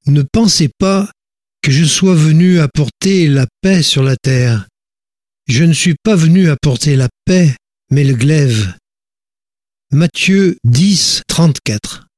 Ne pensez pas que je sois venu apporter la paix sur la terre. Je ne suis pas venu apporter la paix, mais le glaive. Matthieu 10, 34.